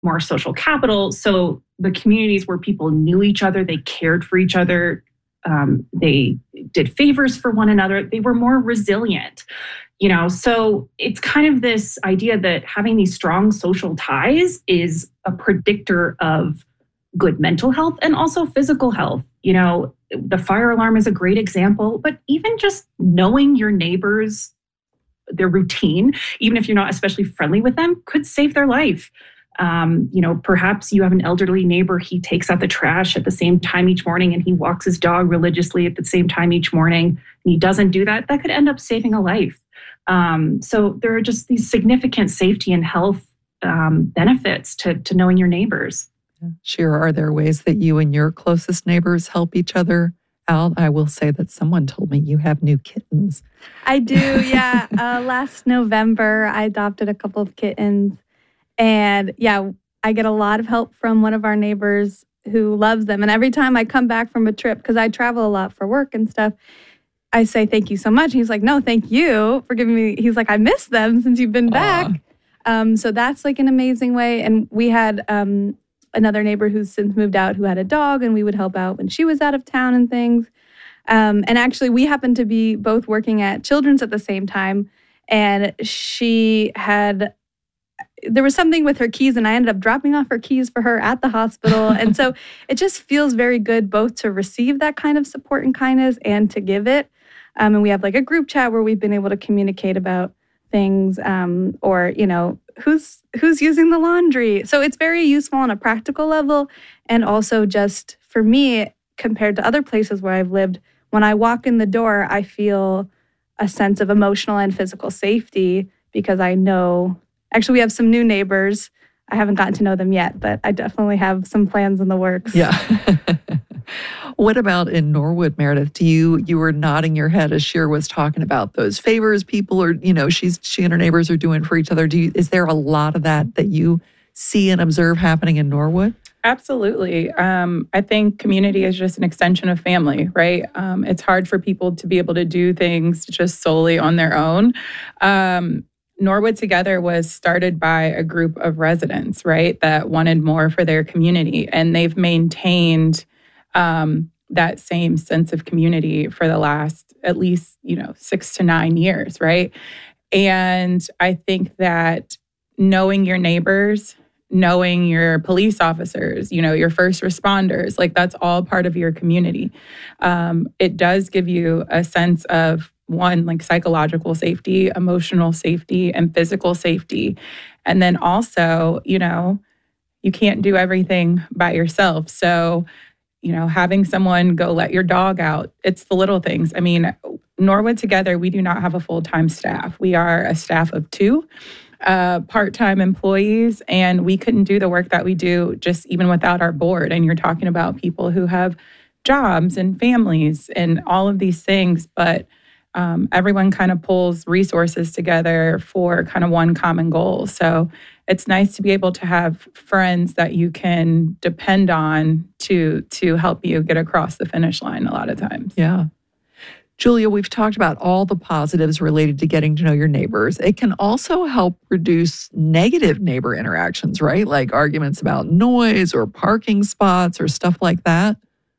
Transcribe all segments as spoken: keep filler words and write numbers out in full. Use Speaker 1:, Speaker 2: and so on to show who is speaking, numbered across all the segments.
Speaker 1: more social capital. So the communities where people knew each other, they cared for each other, um, they did favors for one another, they were more resilient. You know, so it's kind of this idea that having these strong social ties is a predictor of good mental health and also physical health. You know, the fire alarm is a great example, but even just knowing your neighbors, their routine, even if you're not especially friendly with them, could save their life. Um, you know, perhaps you have an elderly neighbor, he takes out the trash at the same time each morning and he walks his dog religiously at the same time each morning, and he doesn't do that. That could end up saving a life. Um, so there are just these significant safety and health um, benefits to, to knowing your neighbors.
Speaker 2: Shira, are there ways that you and your closest neighbors help each other out? I will say that someone told me you have new kittens.
Speaker 3: I do, yeah. uh, last November, I adopted a couple of kittens. And yeah, I get a lot of help from one of our neighbors who loves them. And every time I come back from a trip, because I travel a lot for work and stuff, I say, thank you so much. He's like, no, thank you for giving me, he's like, I miss them since you've been back. Um, so that's like an amazing way. And we had um, another neighbor who's since moved out who had a dog, and we would help out when she was out of town and things. Um, and actually, we happened to be both working at Children's at the same time. And she had, there was something with her keys, and I ended up dropping off her keys for her at the hospital. And so it just feels very good both to receive that kind of support and kindness and to give it. Um, and we have like a group chat where we've been able to communicate about things, um, or, you know, who's who's using the laundry. So it's very useful on a practical level. And also just for me, compared to other places where I've lived, when I walk in the door, I feel a sense of emotional and physical safety because I know, actually we have some new neighbors. I haven't gotten to know them yet, but I definitely have some plans in the works.
Speaker 2: Yeah. What about in Norwood, Meredith? Do you you were nodding your head as Shira was talking about those favors people are, you know, she's she and her neighbors are doing for each other. Do you, is there a lot of that that you see and observe happening in Norwood?
Speaker 4: Absolutely. Um, I think community is just an extension of family, right? Um, it's hard for people to be able to do things just solely on their own. Um, Norwood Together was started by a group of residents, right, that wanted more for their community. And they've maintained um, that same sense of community for the last at least, you know, six to nine years, right? And I think that knowing your neighbors, knowing your police officers, you know, your first responders, like that's all part of your community. Um, it does give you a sense of, one, like psychological safety, emotional safety, and physical safety. And then also, you know, you can't do everything by yourself. So, you know, having someone go let your dog out, it's the little things. I mean, Norwood Together, we do not have a full-time staff. We are a staff of two uh, part-time employees, and we couldn't do the work that we do just even without our board. And you're talking about people who have jobs and families and all of these things, but Um, everyone kind of pulls resources together for kind of one common goal. So it's nice to be able to have friends that you can depend on to to help you get across the finish line a lot of times.
Speaker 2: Yeah. Julia, we've talked about all the positives related to getting to know your neighbors. It can also help reduce negative neighbor interactions, right? Like arguments about noise or parking spots or stuff like that.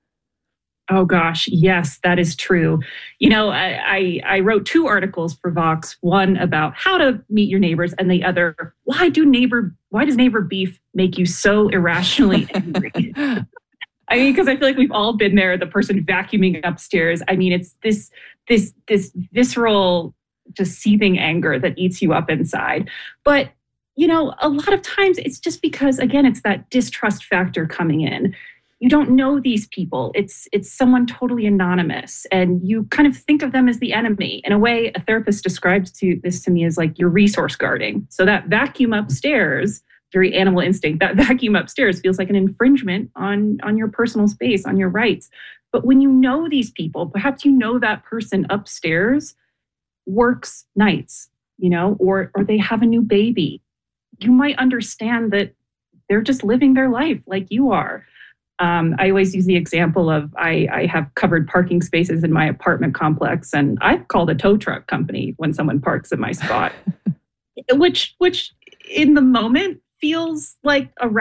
Speaker 1: Oh gosh, yes, that is true. You know, I, I, I wrote two articles for Vox, one about how to meet your neighbors, and the other, why do neighbor, why does neighbor beef make you so irrationally angry? I mean, because I feel like we've all been there, the person vacuuming upstairs. I mean, it's this, this, this visceral, just seething anger that eats you up inside. But, you know, a lot of times it's just because, again, it's that distrust factor coming in. You don't know these people. It's it's someone totally anonymous, and you kind of think of them as the enemy. In a way, a therapist describes to this to me as like you're resource guarding. So that vacuum upstairs, very animal instinct, that vacuum upstairs feels like an infringement on, on your personal space, on your rights. But when you know these people, perhaps you know that person upstairs works nights, you know, or or they have a new baby. You might understand that they're just living their life like you are. Um, I always use the example of I, I have covered parking spaces in my apartment complex, and I've called a tow truck company when someone parks in my spot, which which in the moment feels like a